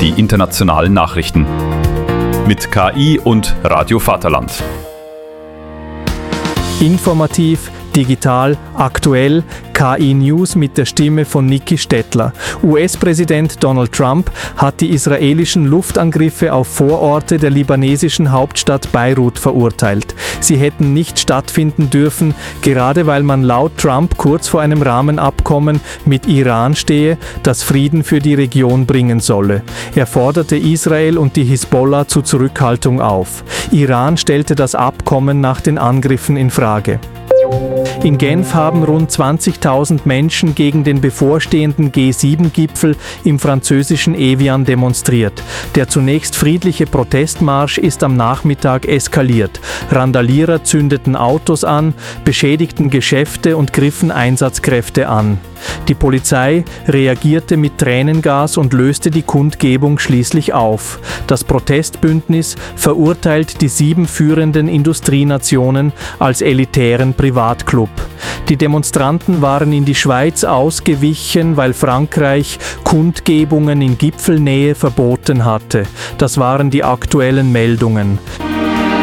die internationalen Nachrichten. Mit KI und Radio Vaterland. Informativ, digital, aktuell, KI-News mit der Stimme von Niki Stettler. US-Präsident Donald Trump hat die israelischen Luftangriffe auf Vororte der libanesischen Hauptstadt Beirut verurteilt. Sie hätten nicht stattfinden dürfen, gerade weil man laut Trump kurz vor einem Rahmenabkommen mit Iran stehe, das Frieden für die Region bringen solle. Er forderte Israel und die Hisbollah zu Zurückhaltung auf. Iran stellte das Abkommen nach den Angriffen in Frage. In Genf haben rund 20.000 Menschen gegen den bevorstehenden G7-Gipfel im französischen Evian demonstriert. Der zunächst friedliche Protestmarsch ist am Nachmittag eskaliert. Randalierer zündeten Autos an, beschädigten Geschäfte und griffen Einsatzkräfte an. Die Polizei reagierte mit Tränengas und löste die Kundgebung schließlich auf. Das Protestbündnis verurteilt die 7 führenden Industrienationen als elitären Privatclub. Die Demonstranten waren in die Schweiz ausgewichen, weil Frankreich Kundgebungen in Gipfelnähe verboten hatte. Das waren die aktuellen Meldungen.